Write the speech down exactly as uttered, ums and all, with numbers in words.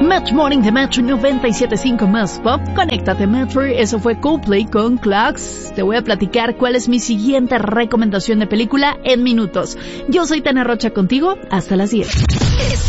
Match Morning de Metro noventa y siete punto cinco más pop. Conéctate Metro, eso fue Coldplay con Clocks. Te voy a platicar cuál es mi siguiente recomendación de película en minutos. Yo soy Tana Rocha contigo, hasta las diez.